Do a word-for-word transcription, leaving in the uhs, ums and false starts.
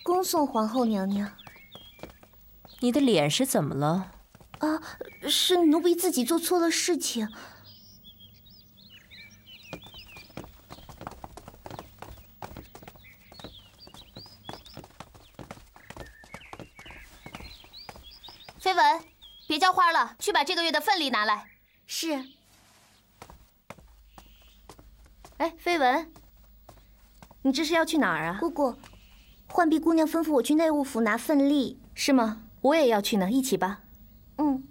恭送皇后娘娘。 你的脸是怎么了？ 啊，是奴婢自己做错了事情。 绯闻，别浇花了，去把这个月的份例拿来。 是。 哎，绯闻，你这是要去哪儿啊？ 姑姑，浣碧姑娘吩咐我去内务府拿份例。 是吗？我也要去呢，一起吧。 嗯。